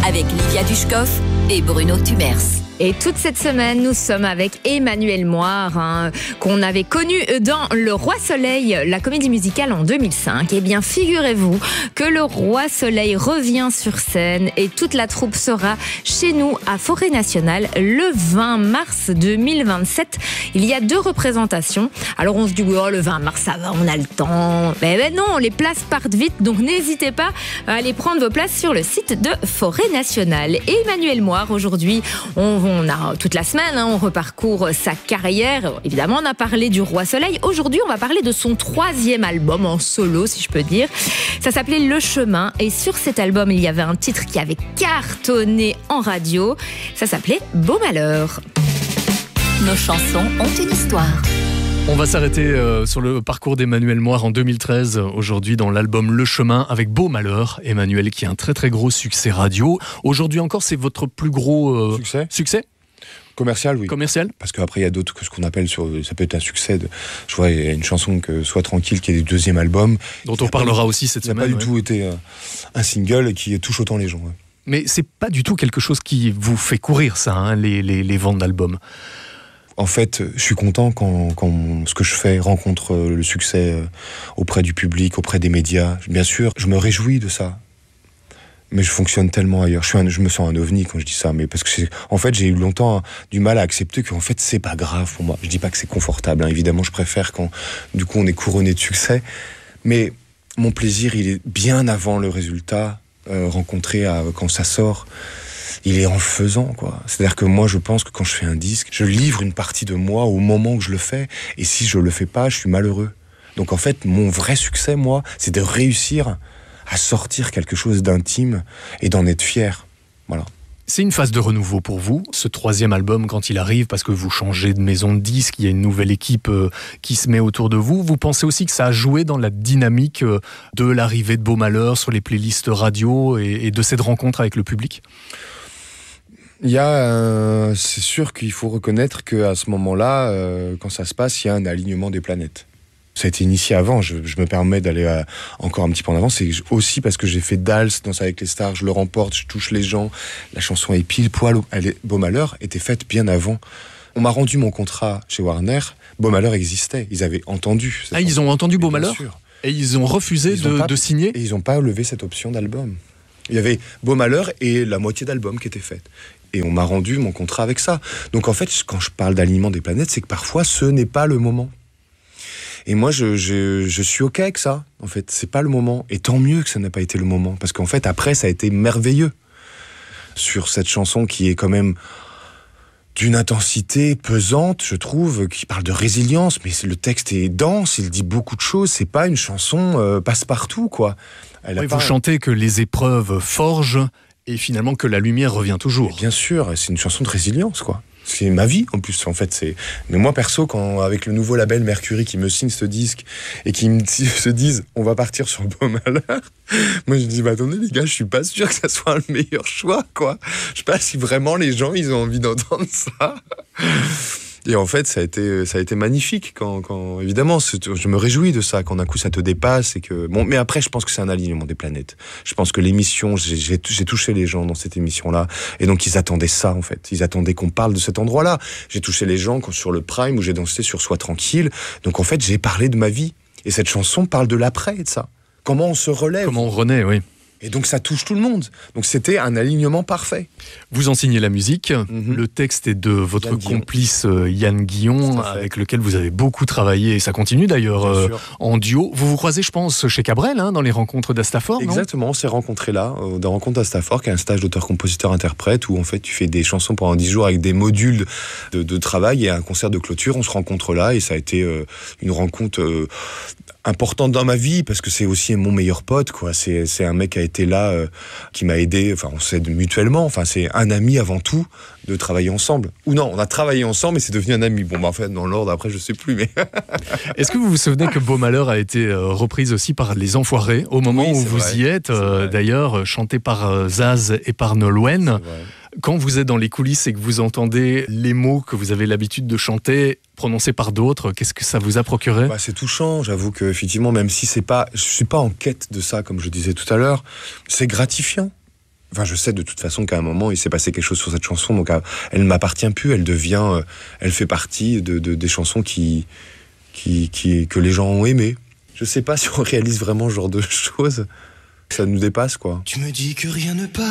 avec Livia Dushkov et Bruno Tumers. Et toute cette semaine, nous sommes avec Emmanuel Moire, qu'on avait connu dans Le Roi Soleil, la comédie musicale en 2005. Eh bien, figurez-vous que Le Roi Soleil revient sur scène et toute la troupe sera chez nous à Forêt Nationale le 20 mars 2027. Il y a 2 représentations. Alors on se dit, oh, le 20 mars, ça va, on a le temps. Mais non, les places partent vite, donc n'hésitez pas à aller prendre vos places sur le site de Forêt Nationale. Et Emmanuel Moire, aujourd'hui, on a toute la semaine, on reparcourt sa carrière. Évidemment, on a parlé du Roi Soleil. Aujourd'hui, on va parler de son 3e album en solo, si je peux dire. Ça s'appelait Le Chemin. Et sur cet album, il y avait un titre qui avait cartonné en radio. Ça s'appelait Beau Malheur. Nos chansons ont une histoire. On va s'arrêter sur le parcours d'Emmanuel Moire en 2013, aujourd'hui dans l'album Le Chemin, avec Beau Malheur. Emmanuel qui a un très très gros succès radio. Aujourd'hui encore, c'est votre plus gros succès Commercial, oui. Commercial. Parce qu'après, il y a d'autres que ce qu'on appelle, ça peut être un succès. Je vois, il y a une chanson que Sois tranquille, qui est du 2e album. Dont on parlera aussi cette semaine. Ça n'a pas du tout été un single qui touche autant les gens. Ouais. Mais c'est pas du tout quelque chose qui vous fait courir, ça, les ventes d'albums. En fait, je suis content quand ce que je fais rencontre le succès auprès du public, auprès des médias. Bien sûr, je me réjouis de ça. Mais je fonctionne tellement ailleurs. Je me sens un ovni quand je dis ça. Mais parce que en fait, j'ai eu longtemps du mal à accepter qu'en fait, c'est pas grave pour moi. Je dis pas que c'est confortable. Évidemment, je préfère quand, du coup, on est couronné de succès. Mais mon plaisir, il est bien avant le résultat rencontré quand ça sort. Il est en le faisant, quoi. C'est-à-dire que moi, je pense que quand je fais un disque, je livre une partie de moi au moment où je le fais. Et si je le fais pas, je suis malheureux. Donc en fait, mon vrai succès, moi, c'est de réussir à sortir quelque chose d'intime et d'en être fier. Voilà. C'est une phase de renouveau pour vous, ce 3e album, quand il arrive, parce que vous changez de maison de disque, il y a une nouvelle équipe qui se met autour de vous. Vous pensez aussi que ça a joué dans la dynamique de l'arrivée de Beau Malheur sur les playlists radio et de cette rencontre avec le public ? C'est sûr qu'il faut reconnaître qu'à ce moment-là, quand ça se passe, il y a un alignement des planètes. Ça a été initié avant, je me permets d'aller encore un petit peu en avant, c'est aussi parce que j'ai fait Dals, Danse avec les stars, je le remporte, je touche les gens, la chanson est pile poil, Beau Malheur était faite bien avant. On m'a rendu mon contrat chez Warner, Beau Malheur existait, ils avaient entendu. Ils ont entendu Beau Malheur ? Sûr. Et ils ont refusé de signer ? Et ils n'ont pas levé cette option d'album. Il y avait Beau Malheur et la moitié d'album qui était faite. Et on m'a rendu mon contrat avec ça. Donc en fait, quand je parle d'alignement des planètes, c'est que parfois, ce n'est pas le moment. Et moi, je suis OK avec ça. En fait, c'est pas le moment. Et tant mieux que ça n'a pas été le moment. Parce qu'en fait, après, ça a été merveilleux. Sur cette chanson qui est quand même d'une intensité pesante, je trouve, qui parle de résilience. Mais le texte est dense, il dit beaucoup de choses. C'est pas une chanson passe-partout, quoi. Vous chantez que les épreuves forgent et finalement que la lumière revient toujours. Et bien sûr, c'est une chanson de résilience, quoi. C'est ma vie, en plus, en fait. Mais moi, perso, avec le nouveau label Mercury qui me signe ce disque et qui se disent « on va partir sur Beau Malheur », moi, je dis « attendez, les gars, je suis pas sûr que ça soit le meilleur choix, quoi. Je sais pas si vraiment les gens, ils ont envie d'entendre ça. » Et en fait, ça a été magnifique quand évidemment, je me réjouis de ça, quand d'un coup ça te dépasse et que mais après, je pense que c'est un alignement des planètes. Je pense que l'émission, j'ai touché les gens dans cette émission-là, et donc ils attendaient ça en fait. Ils attendaient qu'on parle de cet endroit-là. J'ai touché les gens sur le Prime où j'ai dansé sur Sois tranquille. Donc en fait, j'ai parlé de ma vie, et cette chanson parle de l'après de ça. Comment on se relève. Comment on renaît, oui. Et donc ça touche tout le monde. Donc c'était un alignement parfait. Vous en signez la musique. Le texte est de votre complice Yann Guillon, avec lequel vous avez beaucoup travaillé. Et ça continue d'ailleurs en duo. Vous vous croisez, je pense, chez Cabrel, dans les rencontres d'Astafor. Exactement, on s'est rencontrés là, dans Rencontres d'Astafor, qui est un stage d'auteur-compositeur-interprète, où en fait tu fais des chansons pendant 10 jours avec des modules de travail et un concert de clôture. On se rencontre là et ça a été une rencontre importante dans ma vie, parce que c'est aussi mon meilleur pote, quoi. C'est un mec qui a été là, qui m'a aidé, enfin on s'aide mutuellement, enfin c'est un ami avant tout, de travailler ensemble. Ou non, on a travaillé ensemble et c'est devenu un ami. Bon, en fait, dans l'ordre, après, je sais plus, mais... Est-ce que vous vous souvenez que Beau Malheur a été reprise aussi par Les Enfoirés, au moment où vous y êtes, d'ailleurs, chanté par Zaz et par Nolwenn. Quand vous êtes dans les coulisses et que vous entendez les mots que vous avez l'habitude de chanter prononcés par d'autres, qu'est-ce que ça vous a procuré ? C'est touchant, j'avoue que effectivement, même si je suis pas en quête de ça, comme je disais tout à l'heure, c'est gratifiant. Enfin, je sais de toute façon qu'à un moment, il s'est passé quelque chose sur cette chanson, donc elle ne m'appartient plus, elle fait partie des chansons que les gens ont aimées. Je sais pas si on réalise vraiment ce genre de choses. Ça nous dépasse, quoi. Tu me dis que rien ne passe.